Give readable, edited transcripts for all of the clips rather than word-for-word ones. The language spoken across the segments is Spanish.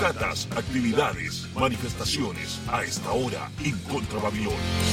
catas, actividades, manifestaciones a esta hora en Contra Babilón.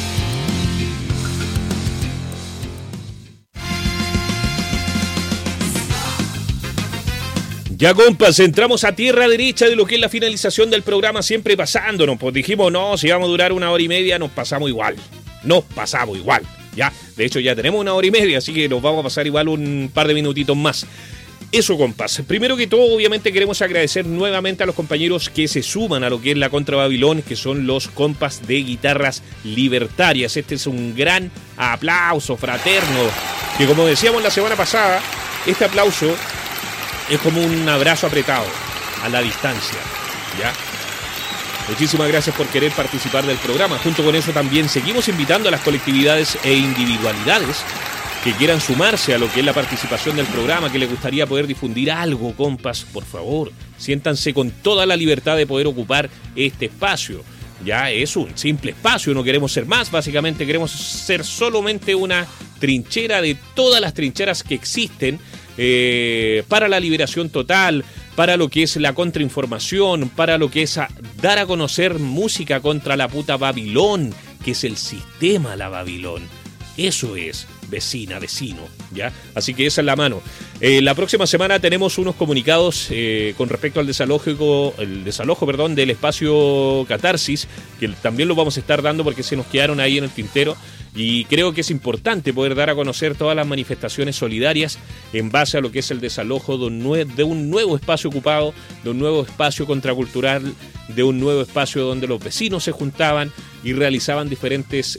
Ya, compas, entramos a tierra derecha de lo que es la finalización del programa, siempre pasándonos. Pues dijimos, no, si vamos a durar 1 hora y media, nos pasamos igual. Ya, de hecho ya tenemos 1 hora y media, así que nos vamos a pasar igual un par de minutitos más. Eso, compas. Primero que todo, obviamente queremos agradecer nuevamente a los compañeros que se suman a lo que es la Contra Babilón, que son los compas de Guitarras Libertarias. Este es un gran aplauso fraterno, que como decíamos la semana pasada, este aplauso es como un abrazo apretado a la distancia, ¿ya? Muchísimas gracias por querer participar del programa. Junto con eso también seguimos invitando a las colectividades e individualidades que quieran sumarse a lo que es la participación del programa, que les gustaría poder difundir algo, compas. Por favor, siéntanse con toda la libertad de poder ocupar este espacio. Ya es un simple espacio, no queremos ser más, básicamente queremos ser solamente una trinchera de todas las trincheras que existen para la liberación total, para lo que es la contrainformación, para lo que es dar a conocer música contra la puta Babilón, que es el sistema la Babilón. Eso es, vecina, vecino, ¿ya? Así que esa es la mano. La próxima semana tenemos unos comunicados con respecto al desalojo del espacio Catarsis, que también lo vamos a estar dando porque se nos quedaron ahí en el tintero. Y creo que es importante poder dar a conocer todas las manifestaciones solidarias en base a lo que es el desalojo de un nuevo espacio ocupado, de un nuevo espacio contracultural, de un nuevo espacio donde los vecinos se juntaban y realizaban diferentes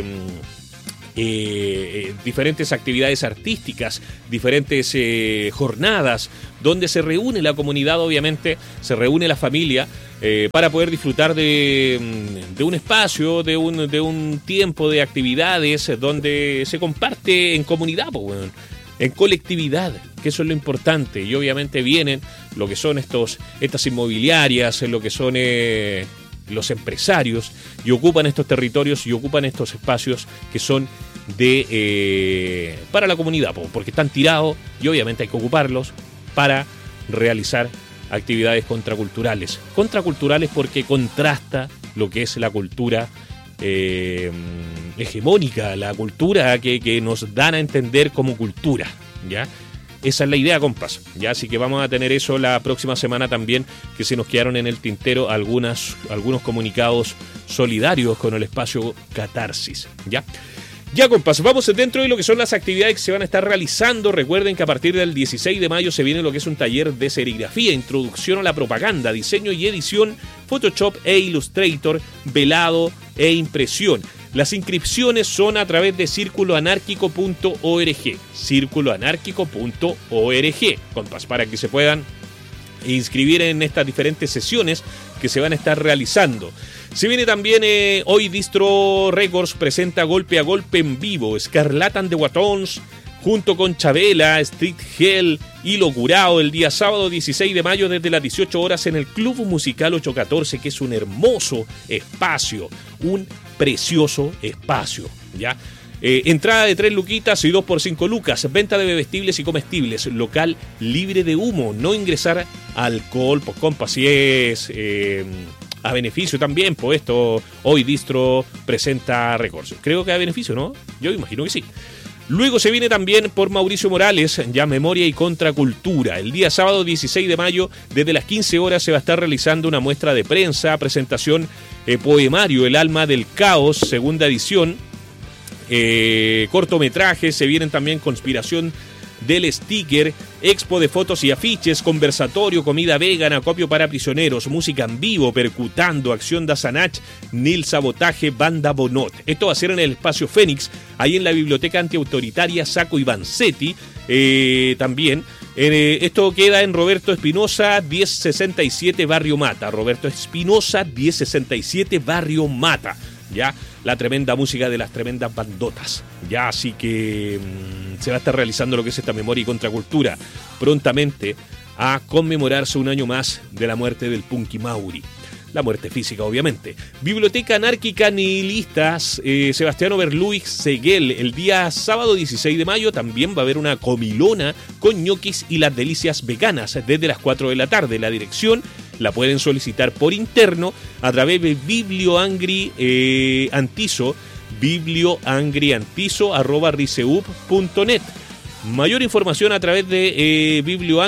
actividades artísticas, diferentes jornadas, donde se reúne la comunidad, obviamente, se reúne la familia para poder disfrutar de un espacio, de un tiempo de actividades donde se comparte en comunidad, pues, bueno, en colectividad, que eso es lo importante. Y obviamente vienen lo que son estas inmobiliarias, lo que son los empresarios, y ocupan estos territorios y ocupan estos espacios que son para la comunidad, porque están tirados y obviamente hay que ocuparlos para realizar actividades contraculturales. Contraculturales porque contrasta lo que es la cultura hegemónica, la cultura que nos dan a entender como cultura, ¿ya? Esa es la idea, compas, ¿ya? Así que vamos a tener eso la próxima semana también, que se nos quedaron en el tintero algunos comunicados solidarios con el espacio Catarsis, ¿ya? Ya, compas, vamos dentro de lo que son las actividades que se van a estar realizando. Recuerden que a partir del 16 de mayo se viene lo que es un taller de serigrafía, introducción a la propaganda, diseño y edición, Photoshop e Illustrator, velado e impresión. Las inscripciones son a través de circuloanárquico.org, circuloanárquico.org, compas, para que se puedan inscribir en estas diferentes sesiones que se van a estar realizando. Se viene también hoy Distro Records presenta Golpe a Golpe en vivo, Scarlet and the Watons junto con Chabela, Street Hell y Locurao el día sábado 16 de mayo desde las 18 horas en el Club Musical 814, que es un hermoso espacio, un precioso espacio, ¿ya? Entrada de 3 luquitas y 2 por 5 lucas, venta de bebestibles y comestibles, local libre de humo, no ingresar alcohol, pues compa, si es a beneficio también, pues esto hoy Distro presenta Records. Creo que a beneficio, ¿no? Yo imagino que sí. Luego se viene también por Mauricio Morales, ya Memoria y Contracultura. El día sábado 16 de mayo, desde las 15 horas, se va a estar realizando una muestra de prensa, presentación, poemario El Alma del Caos, segunda edición, cortometrajes, se vienen también Conspiración del Sticker, expo de fotos y afiches, conversatorio, comida vegana, acopio para prisioneros, música en vivo, percutando, acción de Sanach, Nil Sabotaje, banda Bonot. Esto va a ser en el espacio Fénix, ahí en la biblioteca antiautoritaria Saco y Vanzetti. También esto queda en Roberto Espinosa 1067 Barrio Mata, Roberto Espinosa 1067 Barrio Mata, ya, la tremenda música de las tremendas bandotas, ya, así que se va a estar realizando lo que es esta Memoria y Contracultura prontamente a conmemorarse un año más de la muerte del Punky Mauri, la muerte física obviamente. Biblioteca Anárquica Nihilistas, Sebastiano Berluig Seguel, el día sábado 16 de mayo también va a haber una comilona con ñoquis y las delicias veganas desde las 4 de la tarde, la dirección la pueden solicitar por interno a través de Biblioangry Antizo, biblioangriantizo@riseup.net. Mayor información a través de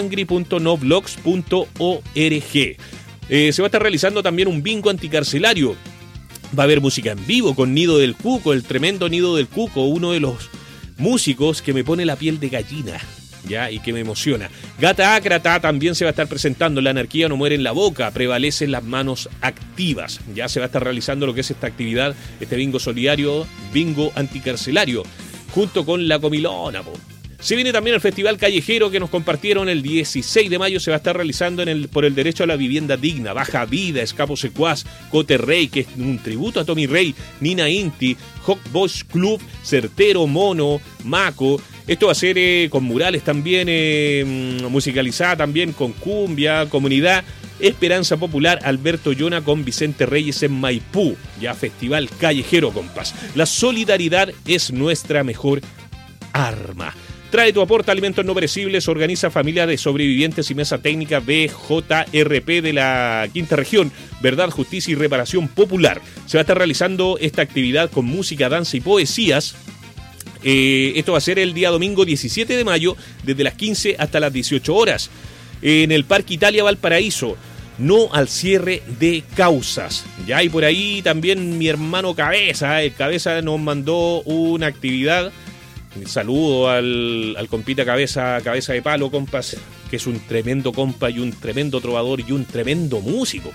biblioangry.noblogs.org. Se va a estar realizando también un bingo anticarcelario. Va a haber música en vivo con Nido del Cuco, el tremendo Nido del Cuco, uno de los músicos que me pone la piel de gallina, ¿ya? Y que me emociona. Gata Ácrata también se va a estar presentando. La anarquía no muere en la boca, prevalecen las manos activas. Ya se va a estar realizando lo que es esta actividad, este bingo solidario, bingo anticarcelario, junto con La Comilona, po. Se viene también el Festival Callejero que nos compartieron el 16 de mayo. Se va a estar realizando por el derecho a la vivienda digna. Baja Vida, Escapo Secuaz, Cote Rey, que es un tributo a Tommy Rey, Nina Inti, Hawk Bosch Club, Certero, Mono, Maco. Esto va a ser con murales también, musicalizada también con cumbia, comunidad. Esperanza Popular, Alberto Llona con Vicente Reyes en Maipú. Ya Festival Callejero, compas. La solidaridad es nuestra mejor arma. Trae tu aporte a alimentos no perecibles. Organiza Familia de Sobrevivientes y Mesa Técnica BJRP de la Quinta Región. Verdad, Justicia y Reparación Popular. Se va a estar realizando esta actividad con música, danza y poesías. Esto va a ser el día domingo 17 de mayo, desde las 15 hasta las 18 horas. En el Parque Italia Valparaíso. No al cierre de causas. Ya, y por ahí también mi hermano Cabeza. El Cabeza nos mandó una actividad. Un saludo al compita Cabeza de Palo, compas, que es un tremendo compa y un tremendo trovador y un tremendo músico.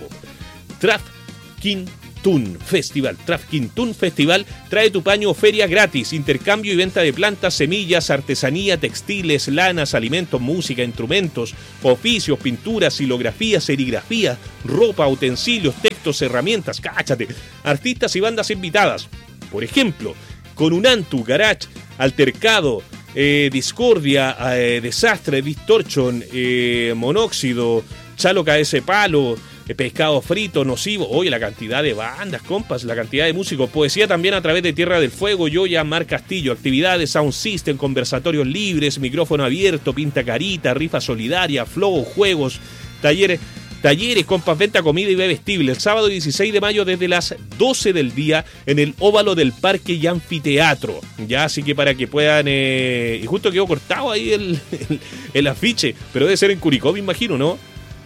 Trafquintún Festival. Trafquintún Festival trae tu paño feria gratis, intercambio y venta de plantas, semillas, artesanía, textiles, lanas, alimentos, música, instrumentos, oficios, pinturas, silografías, serigrafía, ropa, utensilios, textos, herramientas, cáchate, artistas y bandas invitadas. Por ejemplo, Conunantu, Garage, Altercado, Discordia, Desastre, Distortion, Monóxido, Chalo KS Palo, Pescado Frito, Nocivo. Oye, la cantidad de bandas, compas, la cantidad de músicos. Poesía también a través de Tierra del Fuego, Yoya, Mar Castillo. Actividades, Sound System, conversatorios libres, micrófono abierto, pinta carita, rifa solidaria, flow, juegos, talleres, compas, venta, comida y bebestible. El sábado 16 de mayo desde las 12 del día en el óvalo del Parque y Anfiteatro. Ya, así que para que puedan... y justo quedó cortado ahí el afiche, pero debe ser en Curicó, me imagino, ¿no?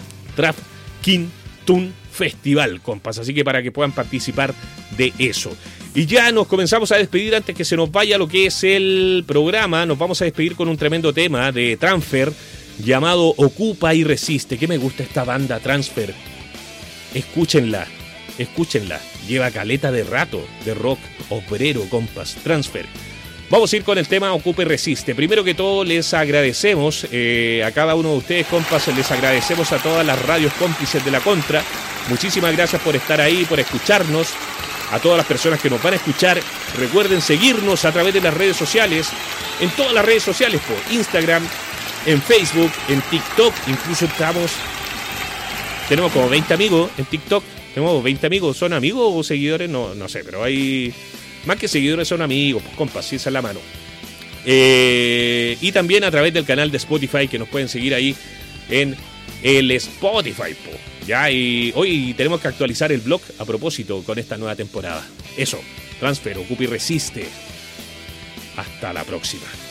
Trafquintún Festival, compas. Así que para que puedan participar de eso. Y ya nos comenzamos a despedir antes que se nos vaya lo que es el programa. Nos vamos a despedir con un tremendo tema de Transfer llamado Ocupa y Resiste. Que me gusta esta banda Transfer. Escúchenla. Lleva caleta de rato de rock obrero, compas. Transfer. Vamos a ir con el tema Ocupa y Resiste. Primero que todo les agradecemos a cada uno de ustedes, compas. Les agradecemos a todas las radios cómplices de la Contra. Muchísimas gracias por estar ahí, por escucharnos. A todas las personas que nos van a escuchar, recuerden seguirnos a través de las redes sociales. En todas las redes sociales, por Instagram, en Facebook, en TikTok, incluso tenemos como 20 amigos en TikTok. Tenemos 20 amigos, ¿son amigos o seguidores? No sé, pero hay más que seguidores, son amigos, pues compas, si esa es la mano. Y también a través del canal de Spotify, que nos pueden seguir ahí en el Spotify, po. Ya, y hoy tenemos que actualizar el blog a propósito con esta nueva temporada. Eso, Transfer, Ocupa y Resiste. Hasta la próxima.